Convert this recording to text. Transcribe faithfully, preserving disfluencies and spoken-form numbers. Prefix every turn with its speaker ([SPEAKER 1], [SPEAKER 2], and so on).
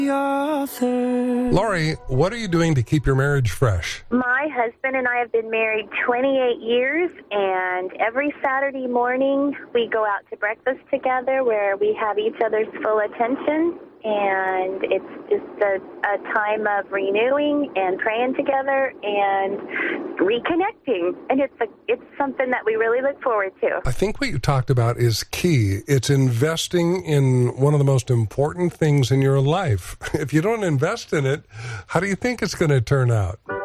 [SPEAKER 1] Lori, what are you doing to keep your marriage fresh?
[SPEAKER 2] My husband and I have been married twenty-eight years, and every Saturday morning we go out to breakfast together where we have each other's full attention, and it's just a, a time of renewing and praying together and reconnecting, and it's a, it's something that we really look forward to.
[SPEAKER 1] I think what you talked about is key. It's investing in one of the most important things in your life. If you don't invest in it, how do you think it's going to turn out?